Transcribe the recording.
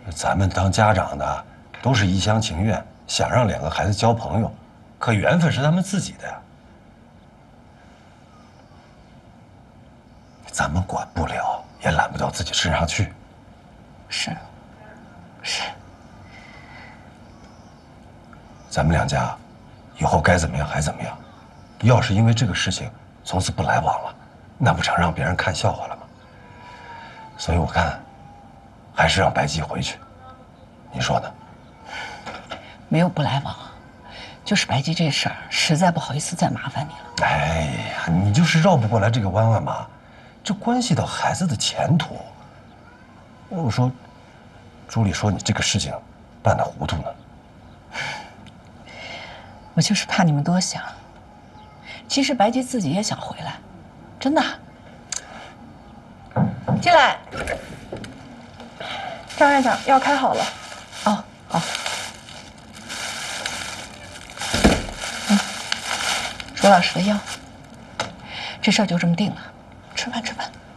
咱们当家长的都是一厢情愿，想让两个孩子交朋友，可缘分是他们自己的呀，咱们管不了，也揽不到自己身上去。 是，是。 咱们两家以后该怎么样还怎么样，要是因为这个事情从此不来往了，那不成让别人看笑话了吗？所以我看，还是让白姬回去，你说呢？ 没有不来往，就是白姬这事儿实在不好意思再麻烦你了。 哎呀，你就是绕不过来这个弯弯嘛，这关系到孩子的前途。我说，朱莉说你这个事情办得糊涂呢。 我就是怕你们多想。其实白姬自己也想回来，真的。进来。 张院长，药开好了。 哦，好。朱老师的药，这事儿就这么定了。吃饭，吃饭。